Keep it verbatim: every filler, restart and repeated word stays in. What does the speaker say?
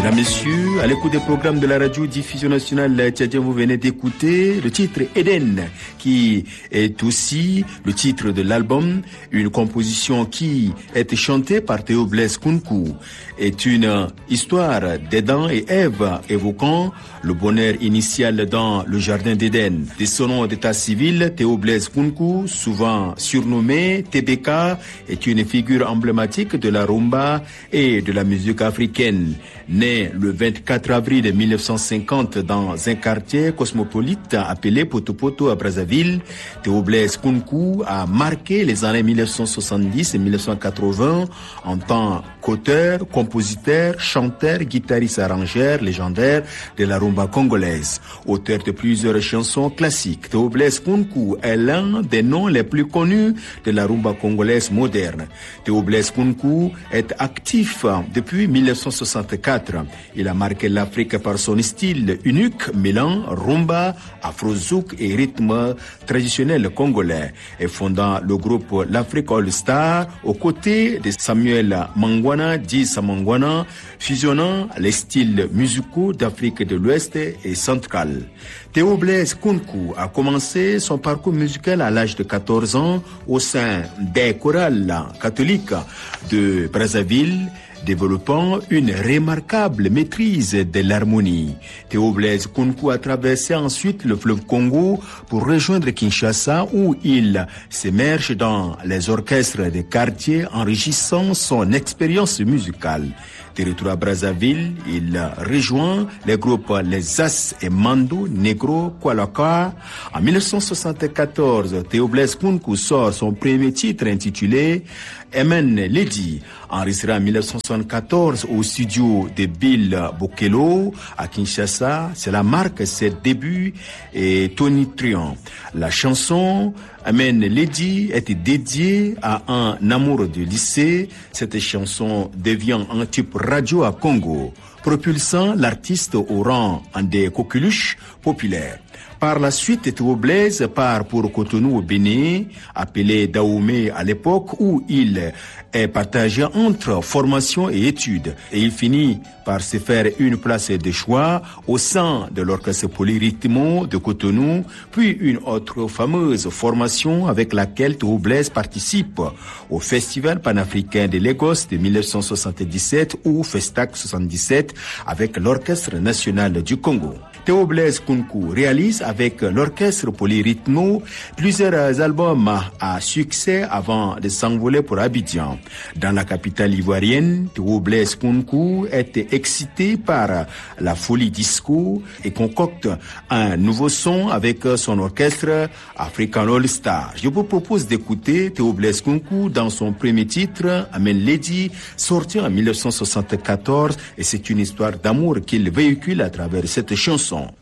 Mesdames, Messieurs, à l'écoute des programmes de la radio diffusion nationale tchadienne, vous venez d'écouter le titre Eden, qui est aussi le titre de l'album, une composition qui est chantée par Théo Blaise Kounkou. Est une histoire d'Adam et Ève évoquant le bonheur initial dans le jardin d'Éden. Des son nom d'état civil, Théo Blaise Kounkou, souvent surnommé T B K, est une figure emblématique de la rumba et de la musique africaine. Né le vingt-quatre avril mille neuf cent cinquante dans un quartier cosmopolite appelé Poto-Poto à Brazzaville, Théo Blaise Kounkou a marqué les années mille neuf cent soixante-dix et mille neuf cent quatre-vingts en tant qu'auteur, compositeur, chanteur, guitariste arrangeur légendaire de la rumba congolaise. Auteur de plusieurs chansons classiques, Théo Blaise Kounkou est l'un des noms les plus connus de la rumba congolaise moderne. Théo Blaise Kounkou est actif depuis mille neuf cent soixante-quatre. Il a marqué l'Afrique par son style unique mêlant rumba, afro-zouk et rythme traditionnel congolais, et fondant le groupe l'Afrique All Star aux côtés de Samuel Mangwana, dit Samangwana, fusionnant les styles musicaux d'Afrique de l'Ouest et centrale. Théo Blaise Kounkou a commencé son parcours musical à l'âge de quatorze ans au sein des chorales catholiques de Brazzaville, développant une remarquable maîtrise de l'harmonie. Théo Blaise Kounkou a traversé ensuite le fleuve Congo pour rejoindre Kinshasa où il s'immerge dans les orchestres des quartiers enrichissant son expérience musicale. De retour à Brazzaville, il rejoint les groupes Les As et Mando, Negro, Kwalaka. En mille neuf cent soixante-quatorze, Théo Blaise Kounkou sort son premier titre intitulé Amen Lady, enregistré en mille neuf cent soixante-quatorze au studio de Bill Bokelo à Kinshasa. Cela marque ses débuts et Tony Trion. La chanson Amen Lady était dédiée à un amour du lycée. Cette chanson devient un type radio à Congo, propulsant l'artiste au rang des coqueluches populaires. Par la suite, Théo Blaise part pour Cotonou au Bénin, appelé Dahomey à l'époque, où il est partagé entre formation et études. Et il finit par se faire une place de choix au sein de l'orchestre polyrythmo de Cotonou, puis une autre fameuse formation avec laquelle Théo Blaise participe au Festival panafricain de Lagos de mille neuf cent soixante-dix-sept ou Festac soixante-dix-sept avec l'Orchestre national du Congo. Théo Blaise Kounkou réalise avec l'orchestre polyrythmo plusieurs albums à succès avant de s'envoler pour Abidjan. Dans la capitale ivoirienne, Théo Blaise Kounkou est excité par la folie disco et concocte un nouveau son avec son orchestre African All Star. Je vous propose d'écouter Théo Blaise Kounkou dans son premier titre, Amen Lady, sorti en mille neuf cent soixante-quatorze, et c'est une histoire d'amour qu'il véhicule à travers cette chanson.